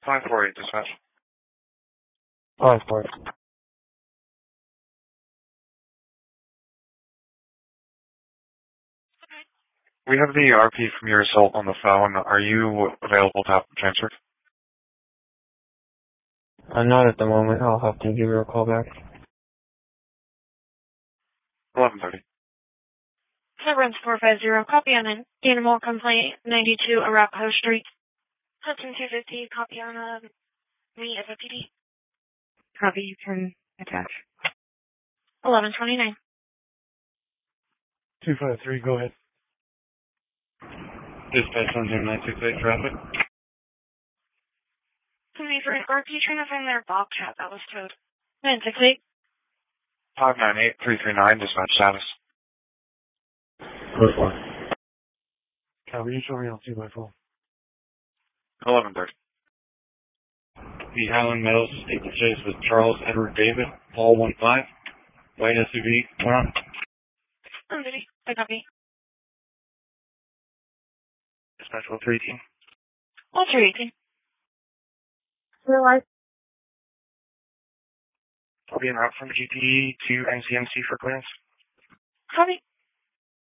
548 dispatch. 5-4. We have the RP from your assault on the phone. Are you available to have them transferred? Not at the moment. I'll have to give you a call back. 11:30. Severance 450, copy on an animal complaint, 92 Arapahoe Street. Hudson 250, copy on me as a PD. Copy, you can attach. 1129. 253, go ahead. Dispatch 10968 traffic. Somebody for an RP trying to find their bobcat that was towed. 968. 598339 dispatch status. Code 4. Copy, you show me on 2x4. 11:30. The Highland Meadows Estate Chase with Charles Edward David, Paul 15, white SUV, turn on. 130, I copy. Dispatch 1318. Walter 18. Realize. I'll be en route from GTE to NCMC for clearance. Copy.